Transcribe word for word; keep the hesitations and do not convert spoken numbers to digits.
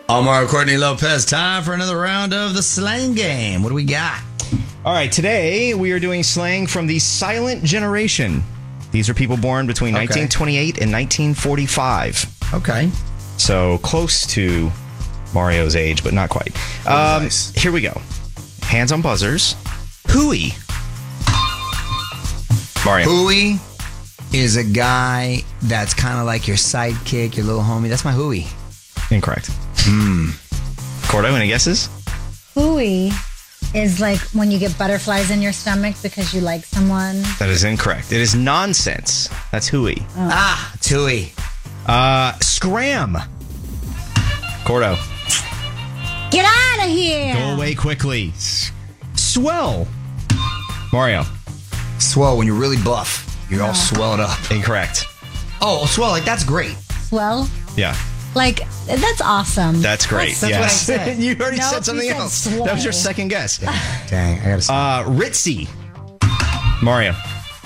I'm Mario Courtney Lopez. Time for another round of the slang game. What do we got? All right, today we are doing slang from the silent generation. These are people born between Okay. nineteen twenty-eight and nineteen forty-five. Okay. So close to Mario's age, but not quite. Um, nice. Here we go. Hands on buzzers. Hooey. Mario. Hooey is a guy that's kind of like your sidekick, your little homie. That's my hooey. Incorrect. Hmm. Cordo, any guesses? Hooey is like when you get butterflies in your stomach because you like someone. That is incorrect. It is nonsense. That's hooey. Ah, it's hooey. Uh, scram. Cordo. Get out of here! Go away quickly. S- swell. Mario. Swell, when you're really buff. You're all swelled up. Incorrect. Oh, swell, like that's great. Swell? Yeah. Like, that's awesome. That's great. That's what yes. I said. You already Nope, said you something said else. swell. That was your second guess. Dang, I gotta say. Uh, ritzy. Mario.